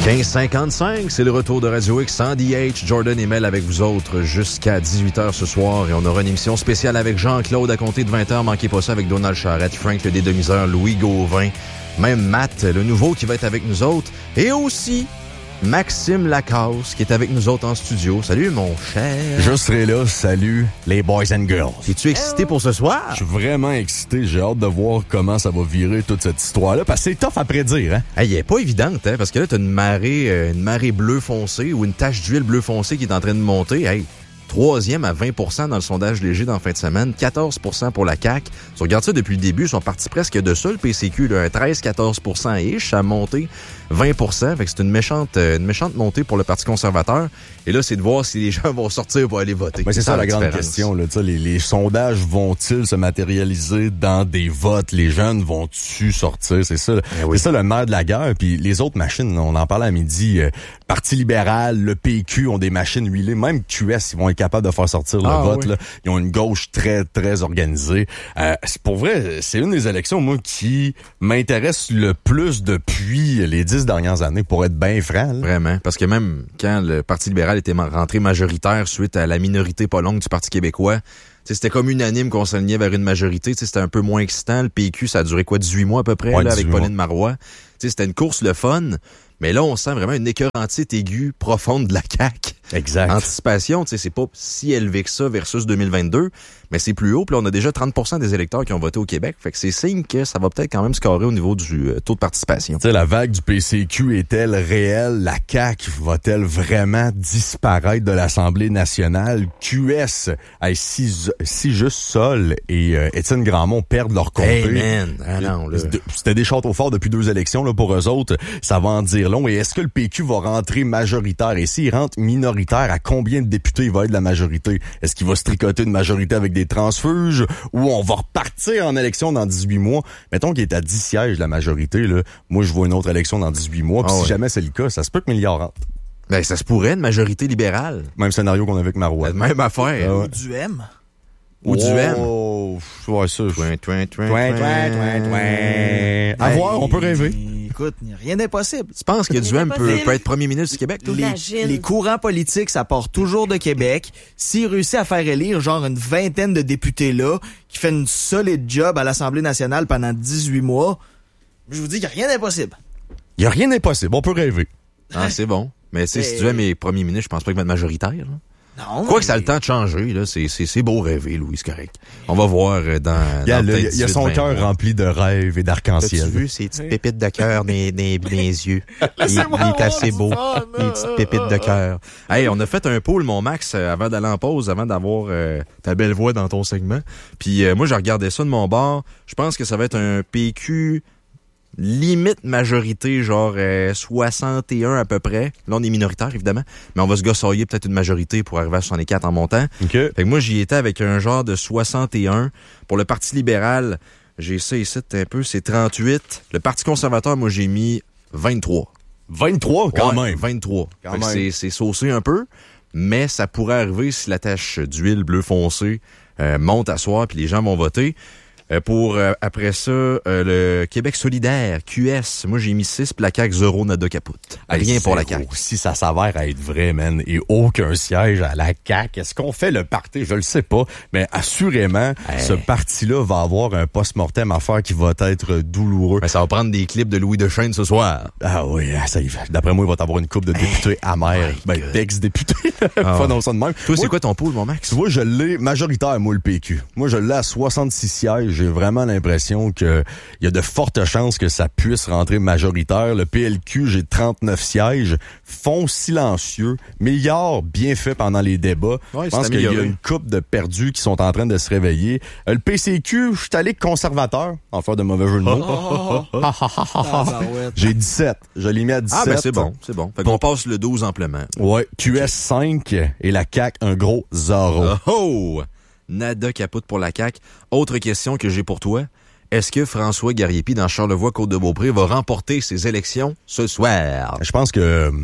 15h55, c'est le retour de Radio X, Sandy H, Jordan et Mel avec vous autres jusqu'à 18h ce soir. Et on aura une émission spéciale avec Jean-Claude à compter de 20h. Manquez pas ça avec Donald Charrette, Frank le dédomiseur, Louis Gauvin, même Matt, le nouveau qui va être avec nous autres. Et aussi Maxime Lacasse qui est avec nous autres en studio. Salut mon cher. Je serai là. Salut les boys and girls. Es-tu excité pour ce soir? Je suis vraiment excité. J'ai hâte de voir comment ça va virer toute cette histoire-là parce que c'est tough à prédire. Hein? Elle est pas évidente, hein, parce que là, t'as une marée bleue foncée ou une tache d'huile bleu foncé qui est en train de monter. Hey, troisième à 20% dans le sondage léger dans la fin de semaine, 14% pour la CAQ. Si on regarde ça depuis le début, ils sont partis presque de ça, le PCQ, là, un 13-14% ish, ça a monté 20%. Fait que c'est une méchante montée pour le Parti conservateur. Et là, c'est de voir si les gens vont sortir pour aller voter. Mais c'est ça la grande question. Là. Les sondages vont-ils se matérialiser dans des votes? Les jeunes vont-tu sortir? C'est ça, c'est ça le nerf de la guerre. Puis les autres machines, on en parlait à midi, Parti libéral, le PQ ont des machines huilées. Même QS, ils vont être capables de faire sortir le vote. Oui. Là. Ils ont une gauche très, très organisée. Pour vrai, c'est une des élections, moi, qui m'intéresse le plus depuis les 10 dernières années, pour être bien franc. Là. Vraiment. Parce que même quand le Parti libéral était rentré majoritaire suite à la minorité pas longue du Parti québécois, c'était comme unanime qu'on s'alignait vers une majorité. C'était un peu moins excitant. Le PQ, ça a duré 18 mois à peu près, là, avec Pauline Marois. C'était une course le fun. Mais là, on sent vraiment une écœurantite aiguë profonde de la CAQ. Exact. Anticipation, c'est pas si élevé que ça versus 2022, mais c'est plus haut. Puis là, on a déjà 30% des électeurs qui ont voté au Québec. Fait que c'est signe que ça va peut-être quand même scorer au niveau du taux de participation. Tu sais, la vague du PCQ est-elle réelle? La CAQ va-t-elle vraiment disparaître de l'Assemblée nationale? QS, si juste Sol et Étienne Grandmont perdent leur comté. Hey man! Ah non, là. C'était des châteaux forts depuis 2 élections là, pour eux autres. Ça va en dire long. Et est-ce que le PQ va rentrer majoritaire? Et s'il rentre minoritaire, à combien de députés il va être de la majorité? Est-ce qu'il va se tricoter une majorité avec des transfuges ou on va repartir en élection dans 18 mois? Mettons qu'il est à 10 sièges la majorité. Là. Moi, je vois une autre élection dans 18 mois. Puis si jamais c'est le cas, ça se peut que Milliard rentre. Ben, ça se pourrait, une majorité libérale. Même scénario qu'on a avec Marois. Même affaire. Ou du M. Ou du M. Ouais, ça. À voir, on peut rêver. Écoute, rien d'impossible. Tu penses que Duhem peut être premier ministre du Québec, toi? Les courants politiques, ça part toujours de Québec. S'il réussit à faire élire genre une vingtaine de députés là, qui fait une solide job à l'Assemblée nationale pendant 18 mois, je vous dis qu'il n'y a rien d'impossible. Il n'y a rien d'impossible, on peut rêver. Ah, c'est bon. Mais si Duhem est premier ministre, je pense pas qu'il va être majoritaire. Là. Non. Quoi que ça a le temps de changer, là, c'est beau rêver, Louis, c'est correct. On va voir dans il y a son cœur rempli de rêves et d'arc-en-ciel. As-tu vu ces petites pépites de cœur dans les yeux? Il est assez beau. Les petites pépites de cœur. Hey, on a fait un poll, mon Max, avant d'aller en pause, avant d'avoir ta belle voix dans ton segment. Puis moi, je regardais ça de mon bord. Je pense que ça va être un PQ limite majorité, genre 61 à peu près. Là, on est minoritaire, évidemment, mais on va se gossailler peut-être une majorité pour arriver à 64 en montant. Okay. Fait que moi, j'y étais avec un genre de 61. Pour le Parti libéral, j'ai ça ici un peu, c'est 38. Le Parti conservateur, moi, j'ai mis 23. 23, quand même. 23. C'est saucé un peu, mais ça pourrait arriver si la tache d'huile bleu foncé monte à soir puis les gens vont voter. Pour, après ça, le Québec solidaire, QS, moi j'ai mis 6, puis la CAQ 0, nada caput. Rien pour la CAQ. Si ça s'avère être vrai, man, et aucun siège à la CAQ, est-ce qu'on fait le party? Je le sais pas, mais assurément, ce parti-là va avoir un post-mortem à faire qui va être douloureux. Ben, ça va prendre des clips de Louis Dechaine ce soir. Ah oui, ça y va. D'après moi, il va avoir une coupe de députés amers. D'ex-députés. Pas dans ça de même. Toi, c'est quoi ton pool, mon Max? Tu vois, je l'ai majoritaire, moi, le PQ. Moi, je l'ai à 66 sièges. J'ai vraiment l'impression que il y a de fortes chances que ça puisse rentrer majoritaire. Le PLQ, j'ai 39 sièges. Fond silencieux. Milliard bien fait pendant les débats. Ouais, je pense qu'il y a une couple de perdus qui sont en train de se réveiller. Le PCQ, je suis allé conservateur, en faire de mauvais jeux de mots. J'ai 17. Je l'ai mis à 17. Ah, ben c'est bon, c'est bon. Fait qu'on passe le 12 amplement. Ouais. QS 5 et la CAQ, un gros 0. Oh! Nada caput pour la CAQ. Autre question que j'ai pour toi. Est-ce que François Gariepi, dans Charlevoix-Côte-de-Beaupré, va remporter ses élections ce soir? Je pense que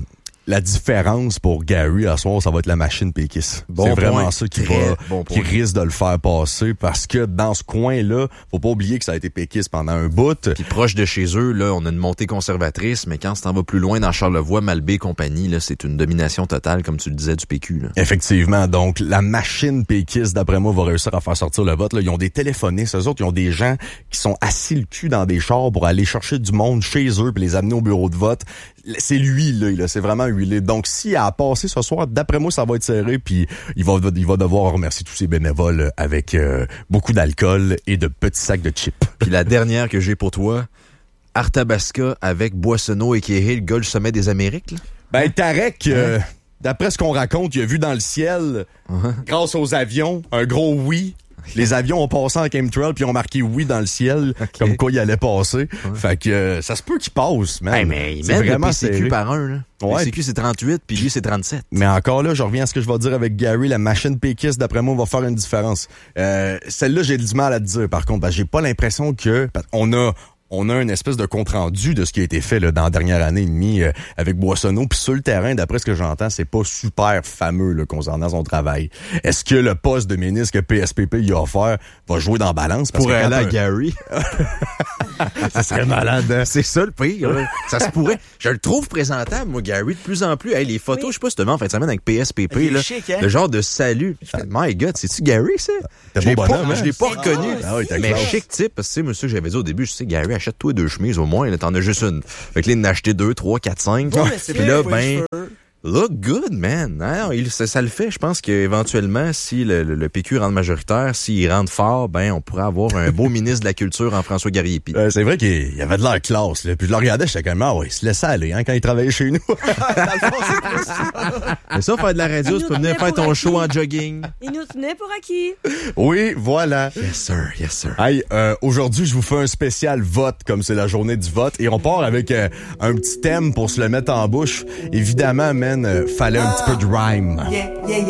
la différence pour Gary à soir, ça va être la machine péquiste. C'est vraiment ça qui risque de le faire passer parce que dans ce coin-là, faut pas oublier que ça a été péquiste pendant un bout. Puis proche de chez eux, là, on a une montée conservatrice, mais quand ça va plus loin dans Charlevoix, Malbaie et compagnie, là, c'est une domination totale, comme tu le disais, du PQ, là. Effectivement. Donc, la machine péquiste, d'après moi, va réussir à faire sortir le vote, là. Ils ont des téléphonistes, eux autres, ils ont des gens qui sont assis le cul dans des chars pour aller chercher du monde chez eux puis les amener au bureau de vote. C'est lui, là, c'est vraiment huilé. Donc, s'il a passé ce soir, d'après moi, ça va être serré, puis il va devoir remercier tous ses bénévoles avec beaucoup d'alcool et de petits sacs de chips. Puis la dernière que j'ai pour toi, Arthabasca avec Boissonneau et Kéhé, le gars du sommet des Amériques, là. Ben, Tarek, d'après ce qu'on raconte, il a vu dans le ciel, grâce aux avions, un gros oui. Les avions ont passé en chemtrail puis ont marqué oui dans le ciel, comme quoi il allait passer. Fait que ça se peut qu'il passe, man. Hey, mais il mène le PCQ par un, là. Ouais. Le PCQ, c'est 38, puis lui, c'est 37. Mais encore là, je reviens à ce que je vais dire avec Gary. La machine péquiste, d'après moi, va faire une différence. Celle-là, j'ai du mal à te dire, par contre. J'ai pas l'impression que... On a une espèce de compte-rendu de ce qui a été fait là, dans la dernière année et demie avec Boissonneau. Puis sur le terrain, d'après ce que j'entends, c'est pas super fameux là, concernant son travail. Est-ce que le poste de ministre que PSPP y a offert va jouer dans balance? Pour aller à Gary. Ça serait malade. Hein? C'est ça le pire. Là. Ça se pourrait. Je le trouve présentable, moi, Gary, de plus en plus. Hey, les photos, je sais pas si tu en fin de semaine avec PSPP, là, chic, hein? Le genre de salut. My God, c'est-tu Gary, ça? Je l'ai pas reconnu. Ah oui, mais chic type, parce que tu sais, monsieur, j'avais dit au début, je sais, Gary, achète-toi 2 chemises au moins, là, t'en as juste une. Fait que là, il en a acheté 2, 3, 4, 5. Puis là, look good, man. Alors, ça le fait. Je pense qu'éventuellement, si le PQ rentre majoritaire, s'il rentre fort, on pourrait avoir un beau ministre de la Culture en François Gariepi. C'est vrai qu'il y avait de l'air classe, là. Puis je le regardais, j'étais comme, il se laissait aller, hein, quand il travaillait chez nous. Mais ça, faire de la radio, tu peux venir faire ton show en jogging. Il nous tenait pour acquis. Oui, voilà. Yes, sir. Hey, aujourd'hui, je vous fais un spécial vote, comme c'est la journée du vote. Et on part avec un petit thème pour se le mettre en bouche. Évidemment, fallait un petit peu de rhyme.